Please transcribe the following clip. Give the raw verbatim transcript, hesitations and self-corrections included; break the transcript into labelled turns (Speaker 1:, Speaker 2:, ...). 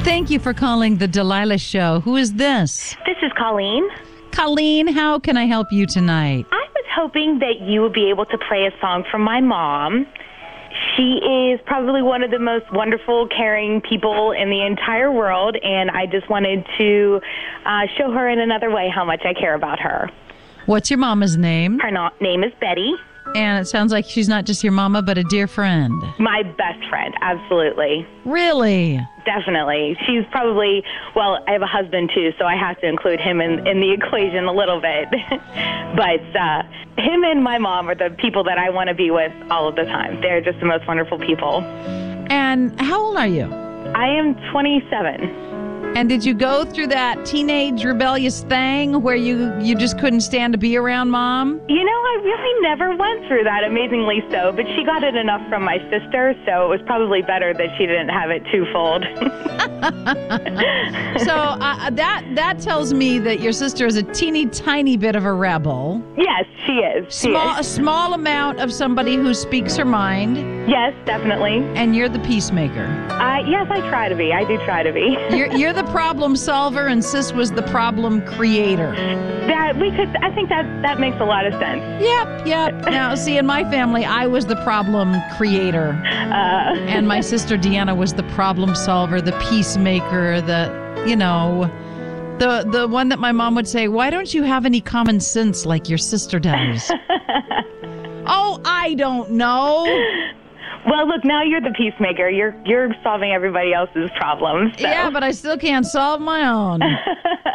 Speaker 1: Thank you for calling the Delilah Show. Who is this?
Speaker 2: This is Colleen.
Speaker 1: Colleen, how can I help you tonight?
Speaker 2: I was hoping that you would be able to play a song from my mom. She is probably one of the most wonderful, caring people in the entire world, and I just wanted to uh, show her in another way how much I care about her.
Speaker 1: What's your mama's name?
Speaker 2: Her no- name is Betty.
Speaker 1: And it sounds like she's not just your mama, but a dear friend.
Speaker 2: My best friend, absolutely.
Speaker 1: Really?
Speaker 2: Definitely. She's probably, well, I have a husband too, so I have to include him in, in the equation a little bit. But uh, him and my mom are the people that I want to be with all of the time. They're just the most wonderful people.
Speaker 1: And how old are you?
Speaker 2: I am twenty-seven.
Speaker 1: And did you go through that teenage rebellious thing where you, you just couldn't stand to be around mom?
Speaker 2: You know, I really never went through that, amazingly so, but she got it enough from my sister, so it was probably better that she didn't have it twofold.
Speaker 1: So uh, that that tells me that your sister is a teeny tiny bit of a rebel.
Speaker 2: Yes, she is. She
Speaker 1: Small,
Speaker 2: is.
Speaker 1: A small amount of somebody who speaks her mind.
Speaker 2: Yes, definitely.
Speaker 1: And you're the peacemaker.
Speaker 2: Uh, yes, I try to be. I do try to be.
Speaker 1: You're, you're the problem solver, and Sis was the problem creator.
Speaker 2: That we could. I think that that makes a lot of sense.
Speaker 1: Yep, yep. Now, see, in my family, I was the problem creator,
Speaker 2: Uh,
Speaker 1: and my sister Deanna was the problem solver, the peacemaker, the, you know, the the one that my mom would say, "Why don't you have any common sense like your sister does?" Oh, I don't know.
Speaker 2: well, look, now you're the peacemaker. You're you're solving everybody else's problems. So.
Speaker 1: Yeah, but I still can't solve my own.